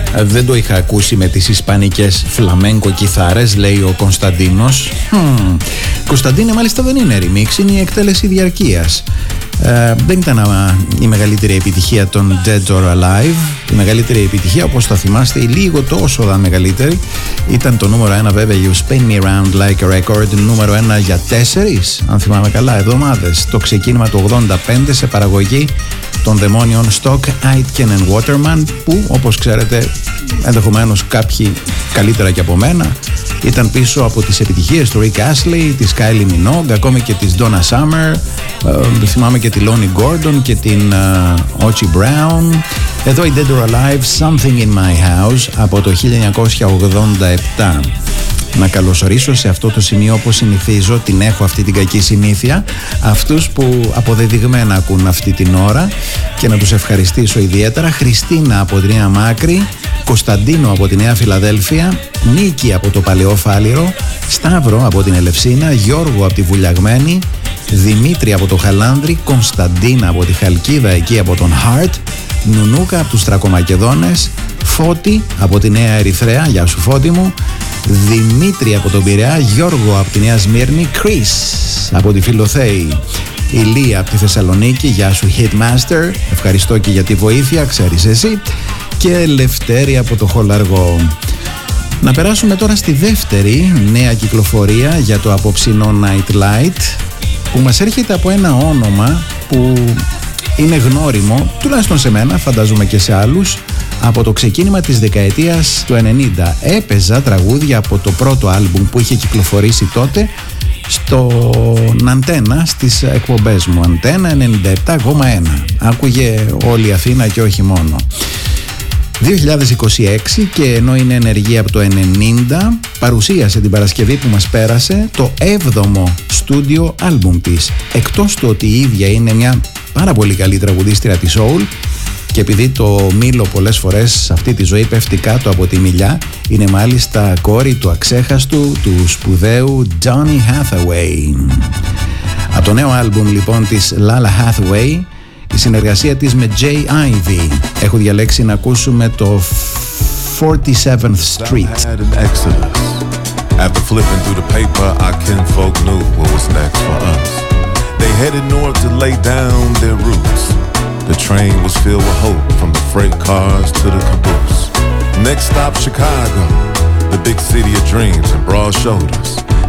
Δεν το είχα ακούσει με τις ισπανικές φλαμέγκο κιθάρες, λέει ο Κωνσταντίνος. Κωνσταντίνε, μάλιστα δεν είναι remix, είναι η εκτέλεση διαρκείας. Δεν ήταν η μεγαλύτερη επιτυχία των Dead or Alive. Η μεγαλύτερη επιτυχία, όπως θα θυμάστε, ή λίγο τόσο μεγαλύτερη, ήταν το νούμερο 1 βέβαια, You Spin Me Around Like a Record, νούμερο 1 για 4, αν θυμάμαι καλά, εβδομάδες. Το ξεκίνημα του 85 σε παραγωγή των δαιμόνιων Stock, Aitken and Waterman, που όπως ξέρετε, ενδεχομένως κάποιοι καλύτερα και από μένα, ήταν πίσω από τις επιτυχίες του Rick Astley, της Kylie Minogue, ακόμη και της Donna Summer. Θυμάμαι και τη Lonnie Gordon και την Ochi Brown. Εδώ η Dead or Alive, Something in My House από το 1987. Να καλωσορίσω σε αυτό το σημείο, όπως συνηθίζω, την έχω αυτή την κακή συνήθεια, αυτούς που αποδεδειγμένα ακούν αυτή την ώρα, και να τους ευχαριστήσω ιδιαίτερα. Χριστίνα από τη Νέα Μάκρη, Κωνσταντίνο από τη Νέα Φιλαδέλφια, Νίκη από το Παλαιό Φάληρο, Σταύρο από την Ελευσίνα, Γιώργο από τη Βουλιαγμένη, Δημήτρη από το Χαλάνδρι, Κωνσταντίνα από τη Χαλκίδα, εκεί από τον Χάρτ, Νουνούκα από τους Τρακομακεδόνες, Φώτη από τη Νέα Ερυθρέα, γεια σου Φώτη μου, Δημήτρη από τον Πειραιά, Γιώργο από τη Νέα Σμύρνη, Κρίς από τη Φιλοθέη, Ηλία από τη Θεσσαλονίκη, γεια σου Hitmaster, ευχαριστώ και για τη βοήθεια, ξέρεις εσύ, και Λευτέρη από το Χολαργό. Να περάσουμε τώρα στη δεύτερη νέα κυκλοφορία για το απόψινό Night Light, που μας έρχεται από ένα όνομα που είναι γνώριμο, τουλάχιστον σε μένα, φαντάζομαι και σε άλλους, από το ξεκίνημα της δεκαετίας του 90. Έπαιζα τραγούδια από το πρώτο άλμπουμ που είχε κυκλοφορήσει τότε στον Αντένα, στις εκπομπές μου. Αντένα 97,1. Άκουγε όλη η Αθήνα και όχι μόνο. 2026, και ενώ είναι ενεργή από το 90, παρουσίασε την Παρασκευή που μας πέρασε το 7ο στούντιο άλμπουμ της. Εκτός του ότι η ίδια είναι μια πάρα πολύ καλή τραγουδίστρια της soul, και επειδή το μήλο πολλές φορές σε αυτή τη ζωή πέφτει κάτω από τη μιλιά, είναι μάλιστα κόρη του αξέχαστου, του σπουδαίου Donny Hathaway. Από το νέο άλμπουμ λοιπόν της Lala Hathaway, η συνεργασία της με Jay Ivy. Έχω διαλέξει να ακούσουμε το 47th Street. After flipping through the paper, our kinfolk knew what was next for us. They headed north to lay down their roots. The train was filled with hope, from the freight cars to the caboose. Next stop, Chicago, the big city of dreams and broad shoulders.